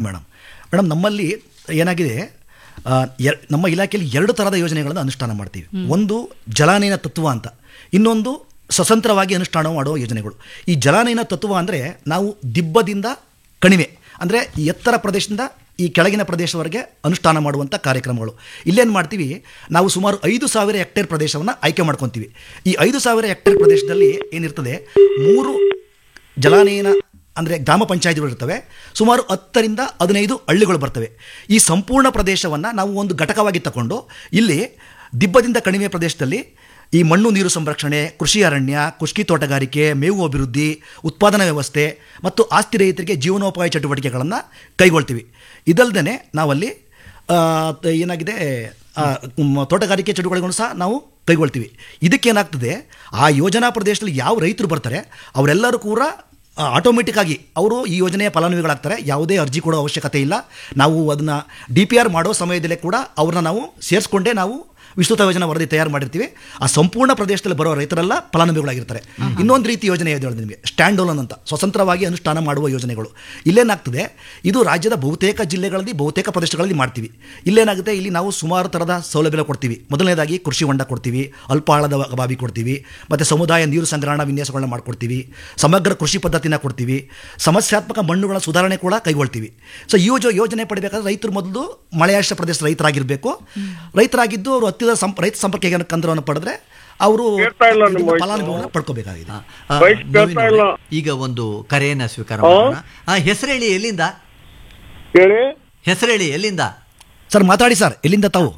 Madam. Madam ನಮ್ಮಲ್ಲಿ ಏನಾಗಿದೆ, ನಮ್ಮ ಇಲಾಖೆಯಲ್ಲಿ 2 ಥರದ ಯೋಜನೆಗಳನ್ನು ಅನುಷ್ಠಾನ ಮಾಡ್ತೀವಿ. ಒಂದು ಜಲಾನಯನ ತತ್ವ ಅಂತ, ಇನ್ನೊಂದು ಸ್ವತಂತ್ರವಾಗಿ ಅನುಷ್ಠಾನ ಮಾಡುವ ಯೋಜನೆಗಳು. ಈ ಜಲಾನಯನ ತತ್ವ ಅಂದರೆ ನಾವು ದಿಬ್ಬದಿಂದ ಕಣಿವೆ ಅಂದರೆ ಈ ಎತ್ತರ ಪ್ರದೇಶದಿಂದ ಈ ಕೆಳಗಿನ ಪ್ರದೇಶವರೆಗೆ ಅನುಷ್ಠಾನ ಮಾಡುವಂಥ ಕಾರ್ಯಕ್ರಮಗಳು. ಇಲ್ಲೇನು ಮಾಡ್ತೀವಿ, ನಾವು ಸುಮಾರು 5,000 ಹೆಕ್ಟೇರ್ ಪ್ರದೇಶವನ್ನು ಆಯ್ಕೆ ಮಾಡ್ಕೊತೀವಿ. ಈ 5,000 ಹೆಕ್ಟೇರ್ ಪ್ರದೇಶದಲ್ಲಿ ಏನಿರ್ತದೆ, 3 ಜಲಾನಯನ ಅಂದರೆ ಗ್ರಾಮ ಪಂಚಾಯತಿಗಳು ಇರ್ತವೆ, ಸುಮಾರು 10ರಿಂದ 15 ಹಳ್ಳಿಗಳು ಬರ್ತವೆ. ಈ ಸಂಪೂರ್ಣ ಪ್ರದೇಶವನ್ನು ನಾವು ಒಂದು ಘಟಕವಾಗಿ ತಗೊಂಡು ಇಲ್ಲಿ ದಿಬ್ಬದಿಂದ ಕಣಿವೆ ಪ್ರದೇಶದಲ್ಲಿ ಈ ಮಣ್ಣು ನೀರು ಸಂರಕ್ಷಣೆ, ಕೃಷಿ ಅರಣ್ಯ, ಖುಷ್ಕಿ ತೋಟಗಾರಿಕೆ, ಮೇವು ಅಭಿವೃದ್ಧಿ, ಉತ್ಪಾದನಾ ವ್ಯವಸ್ಥೆ ಮತ್ತು ಆಸ್ತಿ ರೈತರಿಗೆ ಜೀವನೋಪಾಯ ಚಟುವಟಿಕೆಗಳನ್ನು ಕೈಗೊಳ್ತೀವಿ. ಇದಲ್ಲದೆ ನಾವಲ್ಲಿ ಏನಾಗಿದೆ ತೋಟಗಾರಿಕೆ ಚಟುವಟಿಕೆಗಳನ್ನು ಸಹ ನಾವು ಕೈಗೊಳ್ತೀವಿ. ಇದಕ್ಕೇನಾಗ್ತದೆ, ಆ ಯೋಜನಾ ಪ್ರದೇಶದಲ್ಲಿ ಯಾವ ರೈತರು ಬರ್ತಾರೆ ಅವರೆಲ್ಲರೂ ಕೂಡ ಆಟೋಮೆಟಿಕ್ ಆಗಿ ಅವರು ಈ ಯೋಜನೆಯ ಫಲಾನುಭವಿಗಳಾಗ್ತಾರೆ. ಯಾವುದೇ ಅರ್ಜಿ ಕೊಡೋ ಅವಶ್ಯಕತೆ ಇಲ್ಲ. ನಾವು ಅದನ್ನು DPR ಮಾಡೋ ಸಮಯದಲ್ಲೇ ಕೂಡ ಅವ್ರನ್ನ ನಾವು ಸೇರಿಸ್ಕೊಂಡೇ ನಾವು ವಿಸ್ತೃತ ಯೋಜನಾ ವರದಿ ತಯಾರು ಮಾಡಿರ್ತೀವಿ. ಆ ಸಂಪೂರ್ಣ ಪ್ರದೇಶದಲ್ಲಿ ಬರೋ ರೈತರೆಲ್ಲ ಫಲಾನುಭವಿಗಳಾಗಿರ್ತಾರೆ. ಇನ್ನೊಂದು ರೀತಿ ಯೋಜನೆ ಇದೆ ನಿಮಗೆ, ಸ್ಟ್ಯಾಂಡ್ ಅಲೋನ್ ಅಂತ, ಸ್ವತಂತ್ರವಾಗಿ ಅನುಷ್ಠಾನ ಮಾಡುವ ಯೋಜನೆಗಳು. ಇಲ್ಲೇನಾಗ್ತದೆ, ಇದು ರಾಜ್ಯದ ಬಹುತೇಕ ಜಿಲ್ಲೆಗಳಲ್ಲಿ ಬಹುತೇಕ ಪ್ರದೇಶಗಳಲ್ಲಿ ಮಾಡ್ತೀವಿ. ಇಲ್ಲೇನಾಗುತ್ತೆ, ಇಲ್ಲಿ ನಾವು ಸುಮಾರು ಥರದ ಸೌಲಭ್ಯ ಕೊಡ್ತೀವಿ. ಮೊದಲನೇದಾಗಿ ಕೃಷಿ ಹೊಂಡ ಕೊಡ್ತೀವಿ, ಅಲ್ಪ ಆಳದ ಬಾವಿ ಕೊಡ್ತೀವಿ, ಮತ್ತು ಸಮುದಾಯ ನೀರು ಸಂಗ್ರಹಣಾ ವಿನ್ಯಾಸಗಳನ್ನ ಮಾಡಿಕೊಡ್ತೀವಿ, ಸಮಗ್ರ ಕೃಷಿ ಪದ್ಧತಿನ ಕೊಡ್ತೀವಿ, ಸಮಸ್ಯಾತ್ಮಕ ಮಣ್ಣುಗಳ ಸುಧಾರಣೆ ಕೂಡ ಕೈಗೊಳ್ತೀವಿ. ಸೊ ಈ ಯೋಜನೆ ಪಡಿಬೇಕಾದ್ರೆ ರೈತರು ಮೊದಲು ಮಳೆಯಾಶ್ರಿತ ಪ್ರದೇಶದ ರೈತರಾಗಿರಬೇಕು. ರೈತರಾಗಿದ್ದು ಅವರು ಹತ್ತಿರ ರೈತ ಸಂಪರ್ಕ ಕೇಂದ್ರವನ್ನು ಪಡೆದ್ರೆ ಅವರು ಫಲಾನುಭವಿಗಳನ್ನ ಪಡ್ಕೋಬೇಕಾಗಿದೆ. ಈಗ ಒಂದು ಕರೆಯನ್ನ ಸ್ವೀಕಾರ ಮಾಡೋಣ. ಹೆಸರು ಹೇಳಿ, ಎಲ್ಲಿಂದ ಹೆಸರು ಹೇಳಿ, ಎಲ್ಲಿಂದ ಸರ್? ಮಾತಾಡಿ ಸರ್, ಎಲ್ಲಿಂದ ತಾವು?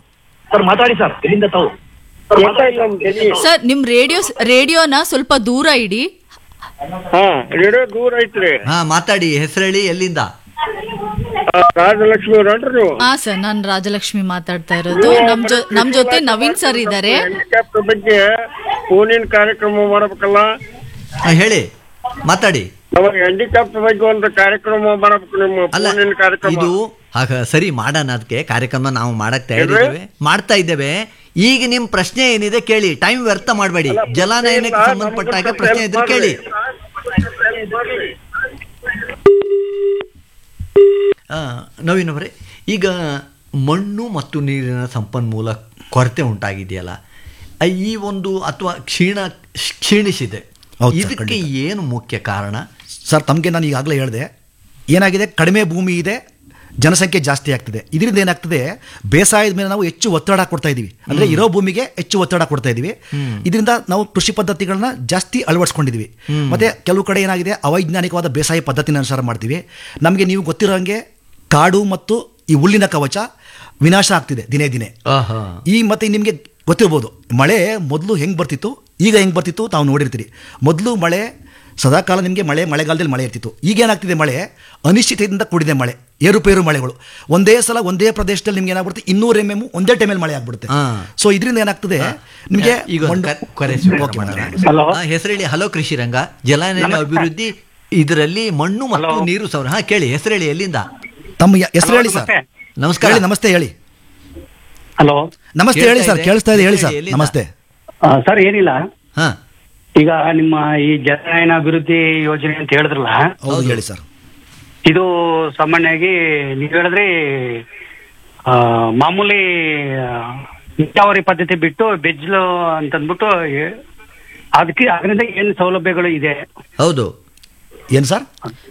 ಸರ್ ನಿಮ್ ರೇಡಿಯೋನ ಸ್ವಲ್ಪ ದೂರ ಇಡಿ. ರೇಡಿಯೋ ದೂರ ಐತ್ರಿ. ಮಾತಾಡಿ, ಹೆಸರು ಹೇಳಿ, ಎಲ್ಲಿಂದ? ರಾಜಲಕ್ಷ್ಮಿ ಅವ್ರನ್ರಿ ನೀವು? ಹಾ ಸರ್, ನಾನು ರಾಜಲಕ್ಷ್ಮಿ ಮಾತಾಡ್ತಾ ಇರೋದು. ನಮ್ ಜೊತೆ ನವೀನ್ ಸರ್ ಇದ್ದಾರೆ. ಬಗ್ಗೆ ಫೋನಿನ ಕಾರ್ಯಕ್ರಮ ಮಾಡಬೇಕಲ್ಲ, ಹೇಳಿ, ಮಾತಾಡಿ. ಹ್ಯಾಂಡಿಕ್ಯಾಪ್ ಬಗ್ಗೆ ಒಂದು ಕಾರ್ಯಕ್ರಮ ಮಾಡಬೇಕು, ನಿಮ್ಮ ಫೋನಿನ ಕಾರ್ಯಕ್ರಮ. ಇದು ಸರಿ, ಮಾಡೋಣ. ಅದಕ್ಕೆ ಕಾರ್ಯಕ್ರಮ ನಾವು ಮಾಡ್ತಾ ಇದ್ದೇವೆ. ಈಗ ನಿಮ್ ಪ್ರಶ್ನೆ ಏನಿದೆ ಕೇಳಿ, ಟೈಮ್ ವ್ಯರ್ಥ ಮಾಡಬೇಡಿ. ಜಲಾನಯನಕ್ಕೆ ಸಂಬಂಧಪಟ್ಟಾಗ ಪ್ರಶ್ನೆ ಇದ್ರೆ ಕೇಳಿ. ನವೀನ್ ಅವರೇ, ಈಗ ಮಣ್ಣು ಮತ್ತು ನೀರಿನ ಸಂಪನ್ಮೂಲ ಕೊರತೆ ಉಂಟಾಗಿದೆಯಲ್ಲ, ಈ ಒಂದು ಅಥವಾ ಕ್ಷೀಣಿಸಿದೆ, ಇದಕ್ಕೆ ಏನು ಮುಖ್ಯ ಕಾರಣ? ಸರ್, ತಮಗೆ ನಾನು ಈಗಾಗಲೇ ಹೇಳಿದೆ, ಏನಾಗಿದೆ, ಕಡಿಮೆ ಭೂಮಿ ಇದೆ, ಜನಸಂಖ್ಯೆ ಜಾಸ್ತಿ ಆಗ್ತಿದೆ. ಇದರಿಂದ ಏನಾಗ್ತದೆ, ಬೇಸಾಯದ ಮೇಲೆ ನಾವು ಹೆಚ್ಚು ಒತ್ತಡ ಕೊಡ್ತಾ ಇದ್ದೀವಿ. ಅಂದರೆ ಇರೋ ಭೂಮಿಗೆ ಹೆಚ್ಚು ಒತ್ತಡ ಕೊಡ್ತಾ ಇದ್ದೀವಿ. ಇದರಿಂದ ನಾವು ಕೃಷಿ ಪದ್ಧತಿಗಳನ್ನ ಜಾಸ್ತಿ ಅಳವಡಿಸ್ಕೊಂಡಿದ್ದೀವಿ. ಮತ್ತು ಕೆಲವು ಕಡೆ ಏನಾಗಿದೆ, ಅವೈಜ್ಞಾನಿಕವಾದ ಬೇಸಾಯ ಪದ್ಧತಿನ ಅನುಸಾರ ಮಾಡ್ತೀವಿ. ನಮಗೆ ನೀವು ಗೊತ್ತಿರೋ ಹಾಗೆ ಕಾಡು ಮತ್ತು ಈ ಹುಲ್ಲಿನ ಕವಚ ವಿನಾಶ ಆಗ್ತಿದೆ ದಿನೇ ದಿನೇ. ಮತ್ತೆ ನಿಮಗೆ ಗೊತ್ತಿರ್ಬೋದು, ಮಳೆ ಮೊದಲು ಹೆಂಗೆ ಬರ್ತಿತ್ತು, ಈಗ ಹೆಂಗೆ ಬರ್ತಿತ್ತು ತಾವು ನೋಡಿರ್ತೀರಿ. ಮೊದಲು ಮಳೆ ಸದಾಕಾಲ ನಿಮಗೆ ಮಳೆಗಾಲದಲ್ಲಿ ಮಳೆ ಇರ್ತಿತ್ತು. ಈಗೇನಾಗ್ತಿದೆ, ಮಳೆ ಅನಿಶ್ಚಿತದಿಂದ ಕೂಡಿದೆ. ಮಳೆ ಏರುಪೇರು ಮಳೆಗಳು ಒಂದೇ ಸಲ ಒಂದೇ ಪ್ರದೇಶದಲ್ಲಿ ನಿಮ್ಗೆ ಏನಾಗ್ಬಿಡುತ್ತೆ, 200 mm ಒಂದೇ ಟೈಮಲ್ಲಿ ಮಳೆ ಆಗ್ಬಿಡುತ್ತೆ. ಸೊ ಇದರಿಂದ ಏನಾಗ್ತದೆ ನಿಮಗೆ. ಹೆಸರು ಹೇಳಿ. ಹಲೋ ಕೃಷಿ ರಂಗ, ಜಲಾನಯನ ಅಭಿವೃದ್ಧಿ ಇದರಲ್ಲಿ ಮಣ್ಣು ಮತ್ತು ನೀರು ಸಂಗ್ರಹ. ಕೇಳಿ, ಹೆಸರು ಹೇಳಿ, ಎಲ್ಲಿಂದ? ತಮ್ಮ ಹೆಸರು ಹೇಳಿ ಸರ್. ನಮಸ್ಕಾರ. ನಮಸ್ತೆ ಹೇಳಿ. ಹಲೋ, ನಮಸ್ತೆ ಹೇಳಿ ಸರ್, ಕೇಳಿಸ್ತಾ ಇದೆ, ಹೇಳಿ ಸರ್. ನಮಸ್ತೆ ಸರ್. ಏನಿಲ್ಲ, ಈಗ ನಿಮ್ಮ ಈ ಜಲಾನಯನ ಅಭಿವೃದ್ಧಿ ಯೋಜನೆ ಅಂತ ಹೇಳಿದ್ರಲ್ಲ, ಹೌದು ಹೇಳಿ ಸರ್. ಇದು ಸಾಮಾನ್ಯವಾಗಿ ನೀವು ಹೇಳಿದ್ರಿ, ಮಾಮೂಲಿ ನೀರಾವರಿ ಪದ್ಧತಿ ಬಿಟ್ಟು ಬೆಜ್ಲು ಅಂತಂದ್ಬಿಟ್ಟು ಅದಕ್ಕೆ ಅದರಿಂದ ಏನು ಸೌಲಭ್ಯಗಳು ಇದೆ? ಹೌದು. ಏನು ಸರ್?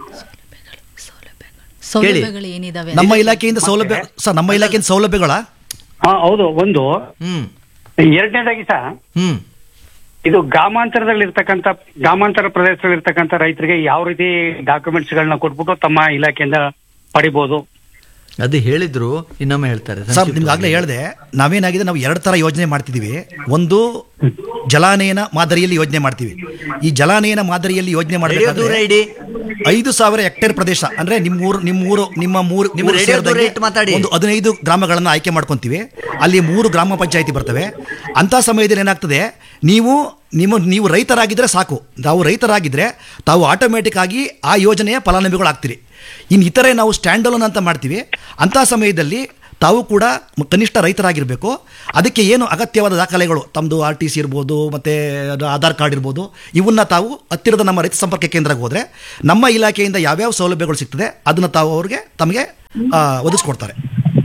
ಸೌಲಭ್ಯಗಳು ಏನಿದಾವೆ ನಮ್ಮ ಇಲಾಖೆಯಿಂದ ಸೌಲಭ್ಯ ಸರ್? ನಮ್ಮ ಇಲಾಖೆಯಿಂದ ಸೌಲಭ್ಯಗಳ ಹೌದು. ಒಂದು ಎರಡನೇದಾಗಿ ಸರ್, ಇದು ಗ್ರಾಮಾಂತರ ಪ್ರದೇಶದಲ್ಲಿರ್ತಕ್ಕಂಥ ರೈತರಿಗೆ ಯಾವ ರೀತಿ ಡಾಕ್ಯುಮೆಂಟ್ಸ್ ಗಳನ್ನ ಕೊಟ್ಬಿಟ್ಟು ತಮ್ಮ ಇಲಾಖೆಯಿಂದ ಪಡಿಬಹುದು? ಅದು ಹೇಳಿದ್ರು, ಇನ್ನೊಮ್ಮೆ ಹೇಳ್ತಾರೆ ಸರ್. ನಿಮ್ಗಾಗಲೇ ಹೇಳಿದೆ, ನಾವೇನಾಗಿದೆ, ನಾವು 2 ಥರ ಯೋಜನೆ ಮಾಡ್ತಿದ್ದೀವಿ. ಒಂದು ಜಲಾನಯನ ಮಾದರಿಯಲ್ಲಿ ಯೋಜನೆ ಮಾಡ್ತೀವಿ. ಈ ಜಲಾನಯನ ಮಾದರಿಯಲ್ಲಿ ಯೋಜನೆ ಮಾಡಬೇಕಾದ್ರೆ 5,000 ಹೆಕ್ಟೇರ್ ಪ್ರದೇಶ ಅಂದ್ರೆ ನಿಮ್ಮ ಮೂರು ಒಂದು 15 ಗ್ರಾಮಗಳನ್ನು ಆಯ್ಕೆ ಮಾಡ್ಕೊಂತೀವಿ. ಅಲ್ಲಿ 3 ಗ್ರಾಮ ಪಂಚಾಯತಿ ಬರ್ತವೆ. ಅಂತ ಸಮಯದಲ್ಲಿ ಏನಾಗ್ತದೆ, ನೀವು ರೈತರಾಗಿದ್ರೆ ಸಾಕು. ತಾವು ರೈತರಾಗಿದ್ರೆ ತಾವು ಆಟೋಮೆಟಿಕ್ ಆಗಿ ಆ ಯೋಜನೆಯ ಫಲಾನುಭವಿಗಳಾಗ್ತೀರಿ. ಇನ್ನು ಇತರೆ ನಾವು ಸ್ಟ್ಯಾಂಡ್ ಅಲೋನ್ ಅಂತ ಮಾಡ್ತೀವಿ. ಅಂಥ ಸಮಯದಲ್ಲಿ ತಾವು ಕೂಡ ಕನಿಷ್ಠ ರೈತರಾಗಿರಬೇಕು. ಅದಕ್ಕೆ ಏನು ಅಗತ್ಯವಾದ ದಾಖಲೆಗಳು, ತಮ್ಮದು RTC ಇರ್ಬೋದು, ಮತ್ತು ಆಧಾರ್ ಕಾರ್ಡ್ ಇರ್ಬೋದು, ಇವನ್ನ ತಾವು ಹತ್ತಿರದ ನಮ್ಮ ರೈತ ಸಂಪರ್ಕ ಕೇಂದ್ರಕ್ಕೆ ಹೋದರೆ ನಮ್ಮ ಇಲಾಖೆಯಿಂದ ಯಾವ್ಯಾವ ಸೌಲಭ್ಯಗಳು ಸಿಗ್ತದೆ ಅದನ್ನು ತಾವು ತಮಗೆ ಒದಗಿಸ್ಕೊಡ್ತಾರೆ.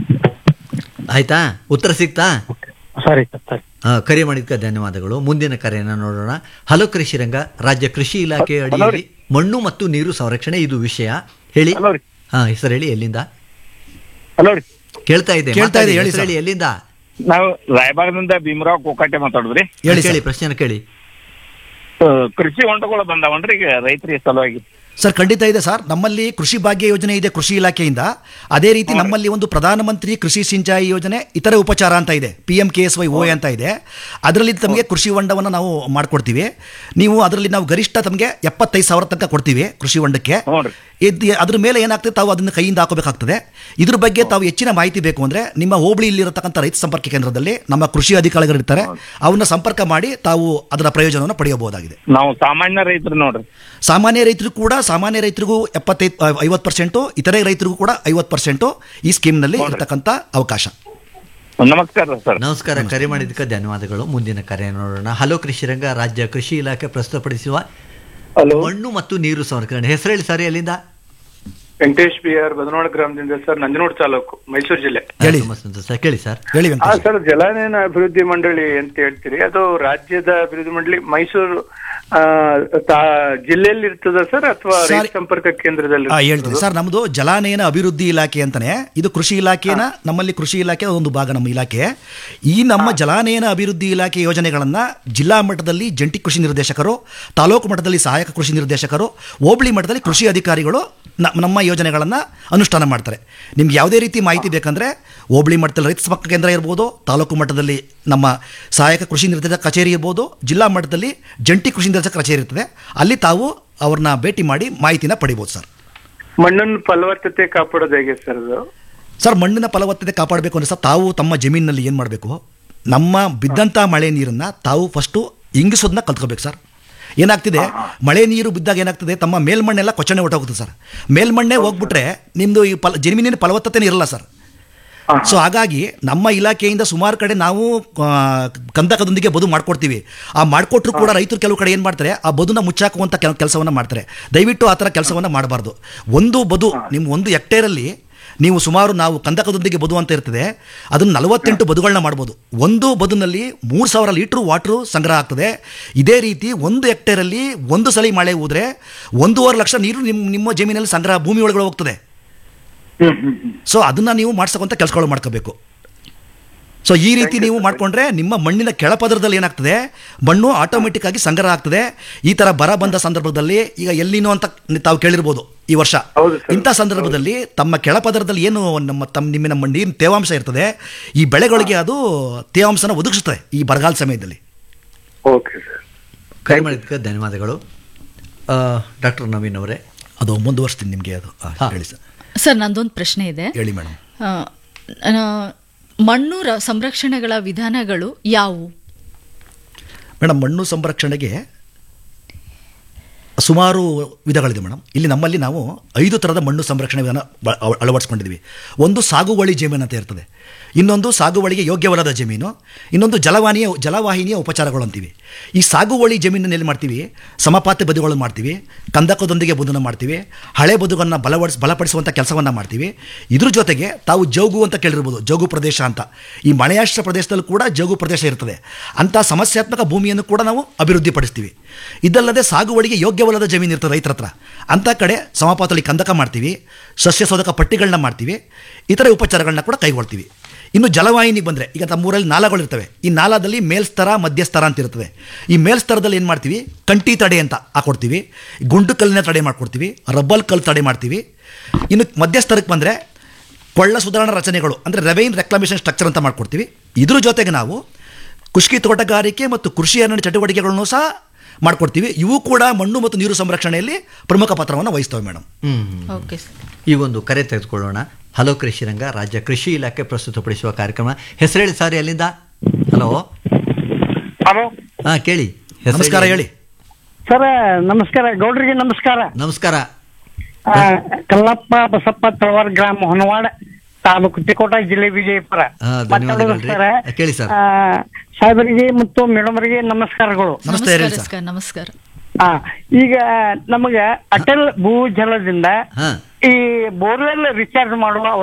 ಆಯ್ತಾ, ಉತ್ತರ ಸಿಗ್ತಾ? ಸರಿ ಸರಿ. ಕರೆ ಮಾಡಿದ್ಕ ಧನ್ಯವಾದಗಳು. ಮುಂದಿನ ಕರೆಯನ್ನು ನೋಡೋಣ. ಹಲೋ ಕೃಷಿ ರಂಗ, ರಾಜ್ಯ ಕೃಷಿ ಇಲಾಖೆ ಅಡಿಯಲ್ಲಿ ಮಣ್ಣು ಮತ್ತು ನೀರು ಸಂರಕ್ಷಣೆ ಇದು ವಿಷಯ. ಹೇಳಿ. ಹೆಸರು ಹೇಳಿ, ಎಲ್ಲಿಂದ? ಹಲೋ ರೀ, ಕೇಳ್ತಾ ಇದೆ ಹೇಳಿ ಸರ್. ಹೇಳಿ, ಎಲ್ಲಿಂದ? ನಾವು ರಾಯಬಾಗದಿಂದ ಭೀಮರಾವ್ ಕೋಕಾಟೆ ಮಾತಾಡುದ್ರಿ. ಕೇಳಿ ಪ್ರಶ್ನೆ ಕೇಳಿ. ಕೃಷಿ ಹೊಂಡಗಳು ಬಂದಾವನ್ರಿ ಈಗ ರೈತರಿಗೆ ಸಲುವಾಗಿ? ಸರ್, ಖಂಡಿತ ಇದೆ ಸರ್. ನಮ್ಮಲ್ಲಿ ಕೃಷಿ ಭಾಗ್ಯ ಯೋಜನೆ ಇದೆ ಕೃಷಿ ಇಲಾಖೆಯಿಂದ. ಅದೇ ರೀತಿ ನಮ್ಮಲ್ಲಿ ಒಂದು ಪ್ರಧಾನಮಂತ್ರಿ ಕೃಷಿ ಸಿಂಚಾಯಿ ಯೋಜನೆ, ಇತರೆ ಉಪಚಾರ ಅಂತ ಇದೆ, PMKSY ಅಂತ ಇದೆ. ಅದರಲ್ಲಿ ತಮಗೆ ಕೃಷಿ ಹೊಂಡವನ್ನು ನಾವು ಮಾಡಿಕೊಡ್ತೀವಿ. ನೀವು ಅದರಲ್ಲಿ ನಾವು ಗರಿಷ್ಠ ತಮಗೆ 75,000 ತನಕ ಕೊಡ್ತೀವಿ ಕೃಷಿ ಹೊಂಡಕ್ಕೆ. ಅದ್ರ ಮೇಲೆ ಏನಾಗ್ತದೆ, ತಾವು ಅದನ್ನು ಕೈಯಿಂದ ಹಾಕೋಬೇಕಾಗ್ತದೆ. ಇದ್ರ ಬಗ್ಗೆ ತಾವು ಹೆಚ್ಚಿನ ಮಾಹಿತಿ ಬೇಕು ಅಂದರೆ ನಿಮ್ಮ ಹೋಬಳಿಯಲ್ಲಿರತಕ್ಕಂಥ ರೈತ ಸಂಪರ್ಕ ಕೇಂದ್ರದಲ್ಲಿ ನಮ್ಮ ಕೃಷಿ ಅಧಿಕಾರಿಗಳು ಇರ್ತಾರೆ, ಅವನ್ನ ಸಂಪರ್ಕ ಮಾಡಿ ತಾವು ಅದರ ಪ್ರಯೋಜನವನ್ನು ಪಡೆಯಬಹುದಾಗಿದೆ. ನಾವು ಸಾಮಾನ್ಯ ರೈತರು ನೋಡ್ರಿ, ಸಾಮಾನ್ಯ ರೈತರಿಗೂ 50%, ಇತರೆ ರೈತರಿಗೂ ಕೂಡ 50% ಈ ಸ್ಕೀಮ್ನಲ್ಲಿ ಇರತಕ್ಕಂಥ ಅವಕಾಶ. ನಮಸ್ಕಾರ ಸರ್. ನಮಸ್ಕಾರ, ಕರೆ ಮಾಡಿದ್ದಕ್ಕೆ ಧನ್ಯವಾದಗಳು. ಮುಂದಿನ ಕರೆ ನೋಡೋಣ. ಹಲೋ ಕೃಷಿ ರಂಗ, ರಾಜ್ಯ ಕೃಷಿ ಇಲಾಖೆ ಪ್ರಸ್ತುತಪಡಿಸುವ ಮಣ್ಣು ಮತ್ತು ನೀರು ಸಂರಕ್ಷಣೆ. ಹೆಸರು ಹೇಳಿ ಸರ್, ಎಲ್ಲಿಂದ? ವೆಂಕಟೇಶ್ BR ಬದನವಾಡ ಗ್ರಾಮದಿಂದ ಸರ್, ನಂಜನಗೂಡು ತಾಲೂಕು, ಮೈಸೂರು ಜಿಲ್ಲೆ. ಹೇಳಿ ಸರ್. ಹೇಳಿ ಸರ್, ಜಲಾನಯನ ಅಭಿವೃದ್ಧಿ ಮಂಡಳಿ ಅಂತ ಹೇಳ್ತೀರಿ, ಅದು ರಾಜ್ಯದ ಅಭಿವೃದ್ಧಿ ಮಂಡಳಿ ಮೈಸೂರು ಜಿಲ್ಲೆಯಲ್ಲಿ ಇರ್ತದ ಸರ್, ಅಥವಾ ರೈತ ಸಂಪರ್ಕ ಕೇಂದ್ರದಲ್ಲಿ? ಹೇಳ್ತೀನಿ ಸರ್, ನಮ್ದು ಜಲಾನಯನ ಅಭಿವೃದ್ಧಿ ಇಲಾಖೆ ಅಂತಾನೆ. ಇದು ಕೃಷಿ ಇಲಾಖೆನ, ನಮ್ಮಲ್ಲಿ ಕೃಷಿ ಇಲಾಖೆ ಒಂದು ಭಾಗ ನಮ್ಮ ಇಲಾಖೆ. ಈ ನಮ್ಮ ಜಲಾನಯನ ಅಭಿವೃದ್ಧಿ ಇಲಾಖೆ ಯೋಜನೆಗಳನ್ನ ಜಿಲ್ಲಾ ಮಟ್ಟದಲ್ಲಿ ಜಂಟಿ ಕೃಷಿ ನಿರ್ದೇಶಕರು, ತಾಲೂಕು ಮಟ್ಟದಲ್ಲಿ ಸಹಾಯಕ ಕೃಷಿ ನಿರ್ದೇಶಕರು, ಹೋಬಳಿ ಮಟ್ಟದಲ್ಲಿ ಕೃಷಿ ಅಧಿಕಾರಿಗಳು ನಮ್ಮ ಯೋಜನೆಗಳನ್ನು ಅನುಷ್ಠಾನ ಮಾಡ್ತಾರೆ. ನಿಮ್ಗೆ ಯಾವುದೇ ರೀತಿ ಮಾಹಿತಿ ಬೇಕಂದ್ರೆ ಹೋಬಳಿ ಮಟ್ಟದಲ್ಲಿ ರೈತ ಸಂಪರ್ಕ ಕೇಂದ್ರ ಇರ್ಬೋದು, ತಾಲೂಕು ಮಟ್ಟದಲ್ಲಿ ನಮ್ಮ ಸಹಾಯಕ ಕೃಷಿ ನಿರ್ದೇಶಕ ಕಚೇರಿ ಇರ್ಬೋದು, ಜಿಲ್ಲಾ ಮಟ್ಟದಲ್ಲಿ ಜಂಟಿ ಕೃಷಿ ನಿರ್ದೇಶಕ ಕಚೇರಿ ಇರ್ತದೆ, ಅಲ್ಲಿ ತಾವು ಅವ್ರನ್ನ ಭೇಟಿ ಮಾಡಿ ಮಾಹಿತಿನ ಪಡಿಬೋದು ಸರ್. ಮಣ್ಣಿನ ಫಲವತ್ತತೆ ಕಾಪಾಡೋದು ಹೇಗೆ ಸರ್? ಸರ್, ಮಣ್ಣಿನ ಫಲವತ್ತತೆ ಕಾಪಾಡಬೇಕು ಅಂದರೆ ಸರ್, ತಾವು ತಮ್ಮ ಜಮೀನಿನಲ್ಲಿ ಏನು ಮಾಡಬೇಕು, ನಮ್ಮ ಬಿದ್ದಂಥ ಮಳೆ ನೀರನ್ನು ತಾವು ಫಸ್ಟು ಇಂಗಿಸೋದನ್ನ ಕಲ್ತ್ಕೋಬೇಕು ಸರ್. ಏನಾಗ್ತಿದೆ, ಮಳೆ ನೀರು ಬಿದ್ದಾಗ ಏನಾಗ್ತದೆ, ತಮ್ಮ ಮೇಲ್ಮಣ್ಣೆಲ್ಲ ಕೊಚ್ಚಣೆ ಹೊಟ್ಟೋಗುತ್ತೆ ಸರ್. ಮೇಲ್ಮಣ್ಣೆ ಹೋಗ್ಬಿಟ್ರೆ ನಿಮ್ಮದು ಈ ಜಮೀನಿನ ಫಲವತ್ತತೆನೇ ಇರಲ್ಲ ಸರ್. ಸೊ ಹಾಗಾಗಿ ನಮ್ಮ ಇಲಾಖೆಯಿಂದ ಸುಮಾರು ಕಡೆ ನಾವು ಕಂದಕದೊಂದಿಗೆ ಬದು ಮಾಡ್ಕೊಡ್ತೀವಿ. ಆ ಮಾಡಿಕೊಟ್ರು ಕೂಡ ರೈತರು ಕೆಲವು ಕಡೆ ಏನು ಮಾಡ್ತಾರೆ, ಆ ಬದುನ ಮುಚ್ಚಾಕುವಂಥ ಕೆಲಸವನ್ನು ಮಾಡ್ತಾರೆ. ದಯವಿಟ್ಟು ಆ ಥರ ಕೆಲಸವನ್ನು ಮಾಡಬಾರ್ದು. ಒಂದು ಬದು, ನಿಮ್ಮ 1 ಹೆಕ್ಟೇರಲ್ಲಿ ನೀವು ಸುಮಾರು, ನಾವು ಕಂದಕದೊಂದಿಗೆ ಬದು ಅಂತ ಇರ್ತದೆ, ಅದನ್ನು 48 ಬದುಗಳನ್ನ ಮಾಡ್ಬೋದು. ಒಂದು ಬದುನಲ್ಲಿ 3,000 ಲೀಟ್ರ್ ವಾಟ್ರು ಸಂಗ್ರಹ ಆಗ್ತದೆ. ಇದೇ ರೀತಿ 1 ಹೆಕ್ಟೇರಲ್ಲಿ ಒಂದು ಸಲ ಮಳೆ ಹೋದ್ರೆ 1.5 ಲಕ್ಷ ನೀರು ನಿಮ್ಮ ಜಮೀನಲ್ಲಿ ಸಂಗ್ರಹ ಭೂಮಿ ಒಳಗಡೆ ಹೋಗ್ತದೆ. ಸೊ ಅದನ್ನ ನೀವು ಮಾಡ್ಸಕ್ಕಂಥ ಕೆಲಸಗಳು ಮಾಡ್ಕೋಬೇಕು. ಸೊ ಈ ರೀತಿ ನೀವು ಮಾಡಿಕೊಂಡ್ರೆ ನಿಮ್ಮ ಮಣ್ಣಿನ ಕೆಳಪದರದಲ್ಲಿ ಏನಾಗ್ತದೆ, ಮಣ್ಣು ಆಟೋಮೆಟಿಕ್ ಆಗಿ ಸಂಗ್ರಹ ಆಗ್ತದೆ. ಈ ಥರ ಬರ ಬಂದ ಸಂದರ್ಭದಲ್ಲಿ, ಈಗ ಎಲ್ಲಿನೋ ಅಂತ ತಾವು ಕೇಳಿರ್ಬೋದು ಈ ವರ್ಷ, ಇಂಥ ಸಂದರ್ಭದಲ್ಲಿ ತಮ್ಮ ಕೆಳಪದರದಲ್ಲಿ ಏನು ನಿಮ್ಮ ನೀರಿನ ತೇವಾಂಶ ಇರ್ತದೆ, ಈ ಬೆಳೆಗಳಿಗೆ ಅದು ತೇವಾಂಶನ ಒದಗಿಸುತ್ತದೆ ಈ ಬರಗಾಲ ಸಮಯದಲ್ಲಿ. ಓಕೆ ಸರ್, ಕರೆ ಮಾಡಿದ್ದಕ್ಕೆ ಧನ್ಯವಾದಗಳು. ಡಾಕ್ಟರ್ ನವೀನ್ ಅವರೇ, ಅದು ಮುಂದುವರಿಸ್ತೀನಿ ನಿಮಗೆ. ಅದು ಹೇಳಿ ಸರ್. ಸರ್, ನಂದೊಂದು ಪ್ರಶ್ನೆ ಇದೆ. ಹೇಳಿ ಮೇಡಮ್. ಮಣ್ಣು ಸಂರಕ್ಷಣೆಗಳ ವಿಧಾನಗಳು ಯಾವುವು? ಮೇಡಮ್, ಮಣ್ಣು ಸಂರಕ್ಷಣೆಗೆ ಸುಮಾರು ವಿಧಗಳಿದೆ ಮೇಡಮ್. ಇಲ್ಲಿ ನಮ್ಮಲ್ಲಿ ನಾವು 5 ಥರದ ಮಣ್ಣು ಸಂರಕ್ಷಣೆ ವಿಧಾನ ಅಳವಡಿಸ್ಕೊಂಡಿದ್ದೀವಿ. ಒಂದು ಸಾಗುವಳಿ ಜಮೀನು ಅಂತ ಇರ್ತದೆ, ಇನ್ನೊಂದು ಸಾಗುವಳಿಗೆ ಯೋಗ್ಯವಲ್ಲದ ಜಮೀನು, ಇನ್ನೊಂದು ಜಲವಾಹಿನಿಯ ಉಪಚಾರಗಳು ಅಂತೀವಿ. ಈ ಸಾಗುವಳಿ ಜಮೀನನ್ನು ಎಲ್ಲಿ ಮಾಡ್ತೀವಿ, ಸಮಪಾತ ಬದುಗಳನ್ನು ಮಾಡ್ತೀವಿ, ಕಂದಕದೊಂದಿಗೆ ಬದುವನ್ನು ಮಾಡ್ತೀವಿ, ಹಳೆ ಬದುಗಳನ್ನು ಬಲಪಡಿಸುವಂಥ ಕೆಲಸವನ್ನು ಮಾಡ್ತೀವಿ. ಇದ್ರ ಜೊತೆಗೆ ತಾವು ಜೋಗು ಅಂತ ಕೇಳಿರ್ಬೋದು, ಜೋಗು ಪ್ರದೇಶ ಅಂತ. ಈ ಮಳೆಯಾಶ್ರ ಪ್ರದೇಶದಲ್ಲೂ ಕೂಡ ಜೋಗು ಪ್ರದೇಶ ಇರ್ತದೆ. ಅಂಥ ಸಮಸ್ಯಾತ್ಮಕ ಭೂಮಿಯನ್ನು ಕೂಡ ನಾವು ಅಭಿವೃದ್ಧಿಪಡಿಸ್ತೀವಿ. ಇದಲ್ಲದೆ ಸಾಗುವಳಿಗೆ ಯೋಗ್ಯವಲ್ಲದ ಜಮೀನು ಇರ್ತದೆ ರೈತರ ಹತ್ರ, ಅಂಥ ಕಡೆ ಸಮಪಾತದಲ್ಲಿ ಕಂದಕ ಮಾಡ್ತೀವಿ, ಸಸ್ಯ ಶೋಧಕ ಪಟ್ಟಿಗಳನ್ನ ಮಾಡ್ತೀವಿ, ಇತರೆ ಉಪಚಾರಗಳನ್ನ ಕೂಡ ಕೈಗೊಳ್ತೀವಿ. ಇನ್ನು ಜಲವಾಹಿನಿಗೆ ಬಂದರೆ, ಈಗ ನಮ್ಮೂರಲ್ಲಿ ನಾಲಗಳಿರ್ತವೆ. ಈ ನಾಲದಲ್ಲಿ ಮೇಲ್ಸ್ತರ ಮಧ್ಯಸ್ತರ ಅಂತ ಇರ್ತದೆ. ಈ ಮೇಲ್ಸ್ತರದಲ್ಲಿ ಏನು ಮಾಡ್ತೀವಿ, ಕಂಟಿ ತಡೆ ಅಂತ ಹಾಕೊಡ್ತೀವಿ, ಗುಂಡು ಕಲ್ಲಿನ ತಡೆ ಮಾಡ್ಕೊಡ್ತೀವಿ, ರಬ್ಬಲ್ ಕಲ್ಲು ತಡೆ ಮಾಡ್ತೀವಿ. ಇನ್ನು ಮಧ್ಯಸ್ತರಕ್ಕೆ ಬಂದರೆ ಕೊಳ್ಳ ಸುಧಾರಣಾ ರಚನೆಗಳು ಅಂದರೆ ರೆವೈನ್ ರೆಕ್ಲಮೇಷನ್ ಸ್ಟ್ರಕ್ಚರ್ ಅಂತ ಮಾಡ್ಕೊಡ್ತೀವಿ. ಇದ್ರ ಜೊತೆಗೆ ನಾವು ಖುಷ್ಕಿ ತೋಟಗಾರಿಕೆ ಮತ್ತು ಕೃಷಿ ಅರಣ್ಯ ಚಟುವಟಿಕೆಗಳನ್ನು ಸಹ ಮಾಡ್ಕೊಡ್ತೀವಿ. ಇವು ಕೂಡ ಮಣ್ಣು ಮತ್ತು ನೀರು ಸಂರಕ್ಷಣೆಯಲ್ಲಿ ಪ್ರಮುಖ ಪಾತ್ರವನ್ನು ವಹಿಸ್ತವೆ ಮೇಡಮ್. ಓಕೆ, ಈ ಒಂದು ಕರೆ ತೆಗೆದುಕೊಳ್ಳೋಣ. ಹಲೋ ಕೃಷಿ ರಂಗ, ರಾಜ್ಯ ಕೃಷಿ ಇಲಾಖೆ ಪ್ರಸ್ತುತಪಡಿಸುವ ಕಾರ್ಯಕ್ರಮ. ಹೆಸರು ಹೇಳಿ ಸರ್, ಎಲ್ಲಿಂದ? ಹಲೋ. ಕೇಳಿ. ನಮಸ್ಕಾರ, ಹೇಳಿ ಸರ್. ನಮಸ್ಕಾರ ಗೌಡ್ರಿಗೆ. ನಮಸ್ಕಾರ. ನಮಸ್ಕಾರ. ಕಲ್ಲಪ್ಪ ಬಸಪ್ಪ ತಳವಾರ ಗ್ರಾಮ, ಹೊನವಾಡ ತಾಲೂಕು, ತಿಕೋಟ ಜಿಲ್ಲೆ, ವಿಜಯಪುರ. ಕೇಳಿ ಸರ್. ಸಾಹೇಬರಿಗೆ ಮತ್ತು ಮೇಡಮರಿಗೆ ನಮಸ್ಕಾರಗಳು. ನಮಸ್ಕಾರ. ಈಗ ನಮಗೆ ಅಟಲ್ ಭೂಜಲದಿಂದ ಈ ಬೋರ್ವೆಲ್ ರಿಚಾರ್ಜ್ ಮಾಡುವ